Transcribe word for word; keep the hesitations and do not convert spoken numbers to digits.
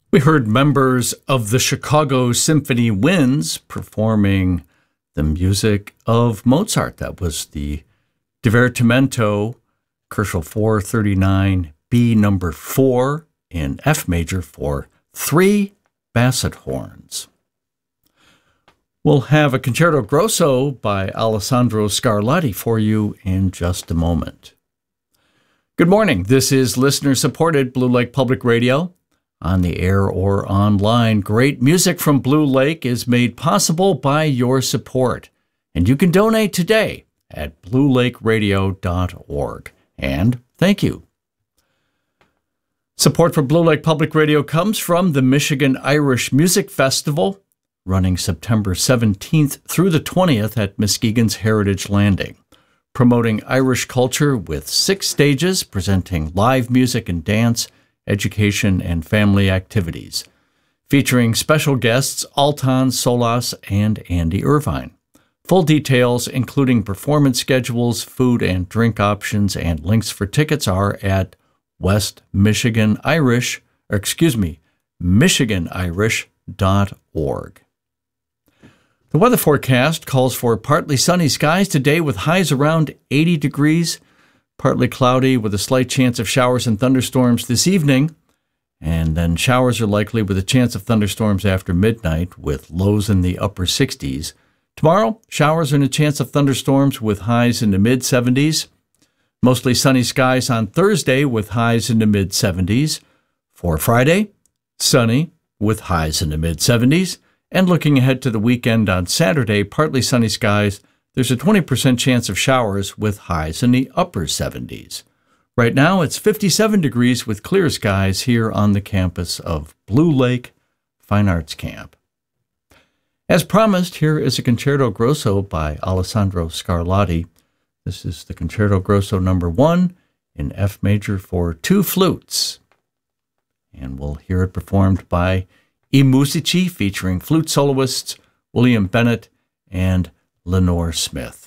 We heard members of the Chicago Symphony Winds performing the music of Mozart. That was the Divertimento, Kochel four thirty-nine, B number four in F major for three basset horns. We'll have a Concerto Grosso by Alessandro Scarlatti for you in just a moment. Good morning. This is listener-supported Blue Lake Public Radio. On the air or online, great music from Blue Lake is made possible by your support. And you can donate today at blue lake radio dot org. And thank you. Support for Blue Lake Public Radio comes from the Michigan Irish Music Festival, running September seventeenth through the twentieth at Muskegon's Heritage Landing, promoting Irish culture with six stages presenting live music and dance, education, and family activities, featuring special guests Alton Solas and Andy Irvine. Full details, including performance schedules, food and drink options, and links for tickets are at West Michigan Irish, or excuse me, michigan irish dot org. The weather forecast calls for partly sunny skies today with highs around eighty degrees, partly cloudy with a slight chance of showers and thunderstorms this evening, and then showers are likely with a chance of thunderstorms after midnight with lows in the upper sixties. Tomorrow, showers and a chance of thunderstorms with highs in the mid-seventies. Mostly sunny skies on Thursday with highs in the mid-seventies. For Friday, sunny with highs in the mid-seventies. And looking ahead to the weekend on Saturday, partly sunny skies. There's a twenty percent chance of showers with highs in the upper seventies. Right now, it's fifty-seven degrees with clear skies here on the campus of Blue Lake Fine Arts Camp. As promised, here is a Concerto Grosso by Alessandro Scarlatti. This is the Concerto Grosso number one in F major for two flutes. And we'll hear it performed by I Musici, featuring flute soloists William Bennett and Lenore Smith.